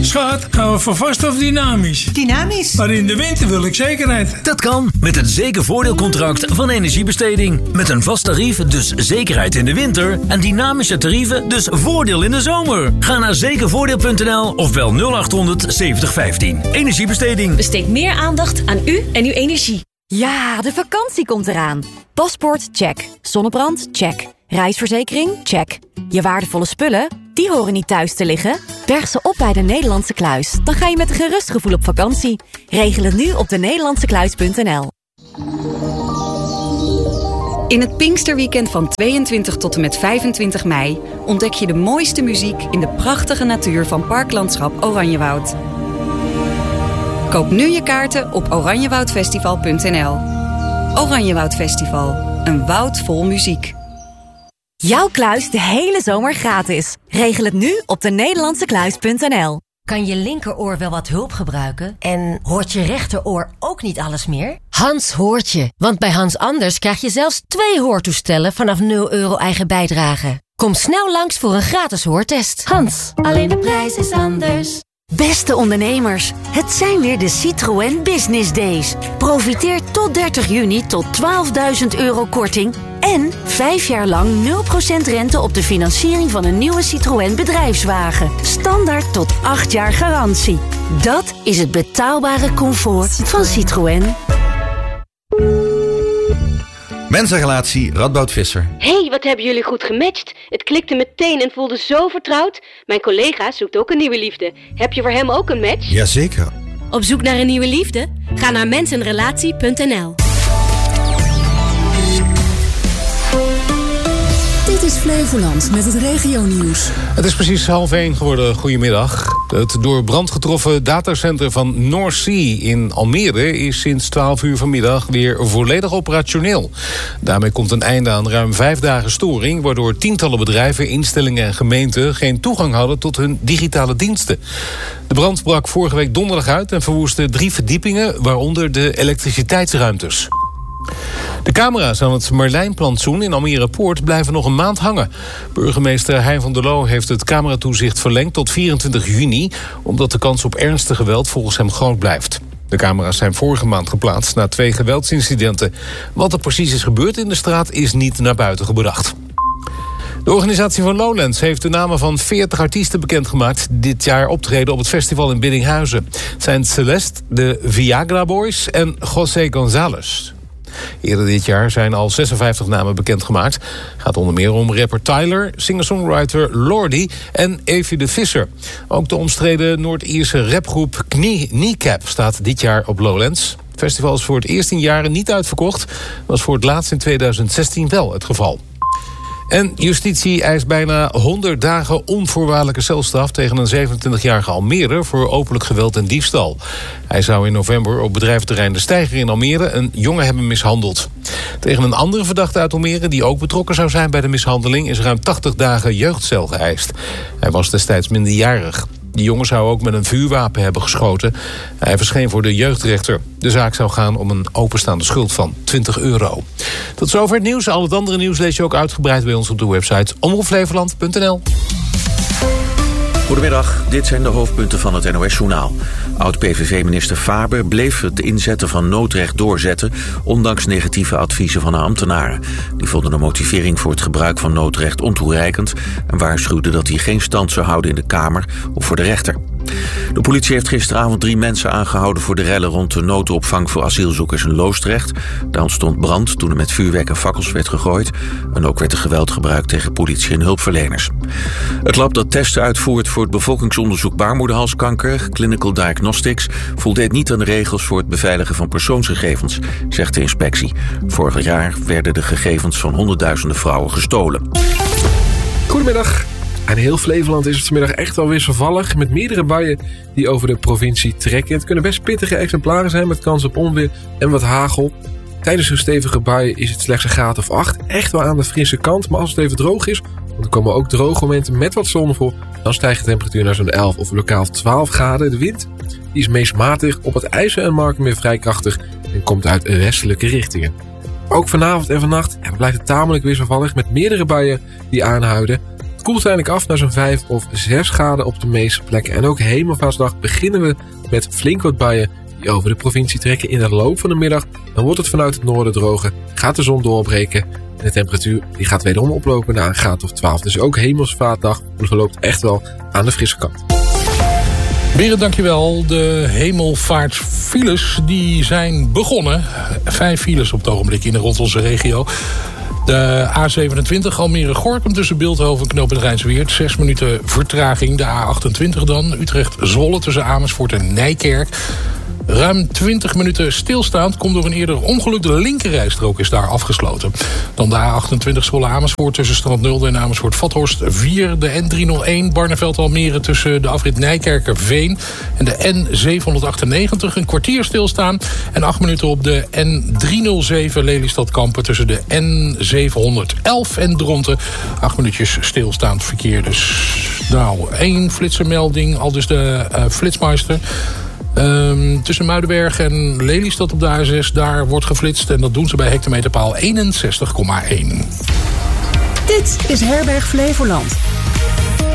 Schat, gaan we voor vast of dynamisch? Dynamisch. Maar in de winter wil ik zekerheid. Dat kan met het zekervoordeelcontract van Energiebesteding. Met een vast tarief, dus zekerheid in de winter. En dynamische tarieven, dus voordeel in de zomer. Ga naar zekervoordeel.nl of bel 0800 7015. Energiebesteding. Besteed meer aandacht aan u en uw energie. Ja, de vakantie komt eraan. Paspoort, check. Zonnebrand, check. Reisverzekering, check. Je waardevolle spullen, die horen niet thuis te liggen. Berg ze op bij de Nederlandse Kluis. Dan ga je met een gerust gevoel op vakantie. Regel het nu op denederlandsekluis.nl. In het Pinksterweekend van 22 tot en met 25 mei... ontdek je de mooiste muziek in de prachtige natuur van Parklandschap Oranjewoud. Koop nu je kaarten op oranjewoudfestival.nl. Oranjewoud Festival, een woud vol muziek. Jouw kluis de hele zomer gratis. Regel het nu op denederlandsekluis.nl. Kan je linkeroor wel wat hulp gebruiken? En hoort je rechteroor ook niet alles meer? Hans hoort je, want bij Hans Anders krijg je zelfs 2 hoortoestellen vanaf €0 eigen bijdrage. Kom snel langs voor een gratis hoortest. Hans, alleen de prijs is anders. Beste ondernemers, het zijn weer de Citroën Business Days. Profiteer tot 30 juni tot €12.000 korting... en 5 jaar lang 0% rente op de financiering van een nieuwe Citroën bedrijfswagen. Standaard tot 8 jaar garantie. Dat is het betaalbare comfort van Citroën. Mensenrelatie Radboud Visser. Hé, wat hebben jullie goed gematcht. Het klikte meteen en voelde zo vertrouwd. Mijn collega zoekt ook een nieuwe liefde. Heb je voor hem ook een match? Jazeker. Op zoek naar een nieuwe liefde? Ga naar mensenrelatie.nl. Dit is Flevoland met het regionieuws. Het is precies 12:30 geworden. Goedemiddag. Het door brand getroffen datacenter van North Sea in Almere is sinds 12 uur vanmiddag weer volledig operationeel. Daarmee komt een einde aan ruim 5 dagen storing, waardoor tientallen bedrijven, instellingen en gemeenten geen toegang hadden tot hun digitale diensten. De brand brak vorige week donderdag uit en verwoestte 3 verdiepingen, waaronder de elektriciteitsruimtes. De camera's aan het Merlijnplantsoen in Almere Poort blijven nog een maand hangen. Burgemeester Hein van der Loo heeft het cameratoezicht verlengd tot 24 juni... omdat de kans op ernstig geweld volgens hem groot blijft. De camera's zijn vorige maand geplaatst na 2 geweldsincidenten. Wat er precies is gebeurd in de straat is niet naar buiten gebracht. De organisatie van Lowlands heeft de namen van 40 artiesten bekendgemaakt... die dit jaar optreden op het festival in Biddinghuizen. Het zijn Celeste, de Viagra Boys en José González. Eerder dit jaar zijn al 56 namen bekendgemaakt. Het gaat onder meer om rapper Tyler, singer-songwriter Lordi en Evie de Visser. Ook de omstreden Noord-Ierse rapgroep Kneecap staat dit jaar op Lowlands. Het festival is voor het eerst in jaren niet uitverkocht. Was voor het laatst in 2016 wel het geval. En justitie eist bijna 100 dagen onvoorwaardelijke celstraf tegen een 27-jarige Almere voor openlijk geweld en diefstal. Hij zou in november op bedrijventerrein De Steiger in Almere een jongen hebben mishandeld. Tegen een andere verdachte uit Almere die ook betrokken zou zijn bij de mishandeling is ruim 80 dagen jeugdcel geëist. Hij was destijds minderjarig. Die jongen zou ook met een vuurwapen hebben geschoten. Hij verscheen voor de jeugdrechter. De zaak zou gaan om een openstaande schuld van €20. Tot zover het nieuws. Al het andere nieuws lees je ook uitgebreid bij ons op de website omroepflevoland.nl. Goedemiddag, dit zijn de hoofdpunten van het NOS-journaal. Oud-PVV-minister Faber bleef het inzetten van noodrecht doorzetten... ondanks negatieve adviezen van haar ambtenaren. Die vonden de motivering voor het gebruik van noodrecht ontoereikend... en waarschuwden dat hij geen stand zou houden in de Kamer of voor de rechter. De politie heeft gisteravond 3 mensen aangehouden voor de rellen rond de noodopvang voor asielzoekers in Loosdrecht. Daar ontstond brand toen er met vuurwerk en fakkels werd gegooid. En ook werd er geweld gebruikt tegen politie en hulpverleners. Het lab dat testen uitvoert voor het bevolkingsonderzoek baarmoederhalskanker, Clinical Diagnostics, voldeed niet aan de regels voor het beveiligen van persoonsgegevens, zegt de inspectie. Vorig jaar werden de gegevens van honderdduizenden vrouwen gestolen. Goedemiddag. In heel Flevoland is het vanmiddag echt wel wisselvallig met meerdere buien die over de provincie trekken. Het kunnen best pittige exemplaren zijn met kans op onweer en wat hagel. Tijdens zo'n stevige bui is het slechts een graad of 8. Echt wel aan de frisse kant, maar als het even droog is, want er komen ook droge momenten met wat zon voor, dan stijgt de temperatuur naar zo'n 11 of lokaal 12 graden. De wind die is meest matig, op het IJssel en Marken weer vrij krachtig en komt uit westelijke richtingen. Ook vanavond en vannacht blijft het tamelijk wisselvallig met meerdere buien die aanhouden. Het koelt uiteindelijk af naar zo'n 5 of 6 graden op de meeste plekken. En ook Hemelvaartsdag beginnen we met flink wat buien die over de provincie trekken. In de loop van de middag dan wordt het vanuit het noorden droger, gaat de zon doorbreken. En de temperatuur die gaat wederom oplopen naar een graad of 12. Dus ook Hemelvaartsdag verloopt echt wel aan de frisse kant. Berend, dankjewel. De hemelvaartsfiles die zijn begonnen. 5 files op het ogenblik in en rond onze regio. De A27 Almere-Gorinchem tussen Bilthoven en Knoop en Rijnsweert. 6 minuten vertraging. De A28 dan. Utrecht-Zwolle tussen Amersfoort en Nijkerk. Ruim 20 minuten stilstaand komt door een eerder ongeluk. De linkerrijstrook is daar afgesloten. Dan de A28 Zwolle-Amersfoort tussen Strand Nulde en Amersfoort-Vathorst 4. De N301 Barneveld-Almere tussen de afrit Nijkerker-Veen en de N798 een kwartier stilstaan. En 8 minuten op de N307 Lelystad-Kampen tussen de N711 en Dronten. 8 minuutjes stilstaand verkeer. Dus nou, 1 flitsermelding, al dus de flitsmeister. Tussen Muidenberg en Lelystad op de A6, daar wordt geflitst. En dat doen ze bij hectometerpaal 61,1. Dit is Herberg Flevoland.